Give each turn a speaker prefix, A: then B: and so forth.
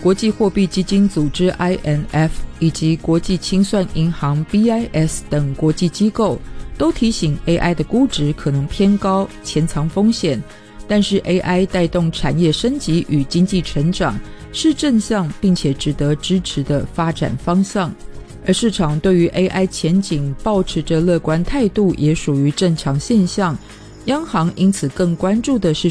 A: 国际货币基金组织 IMF 以及国际清算银行 BIS 等国际机构都提醒 AI 的估值可能偏高，潜藏风险，但是 AI 带动产业升级与经济成长是正向并且值得支持的发展方向，而市场对于 AI 前景抱持着乐观态度也属于正常现象。央行因此更关注的是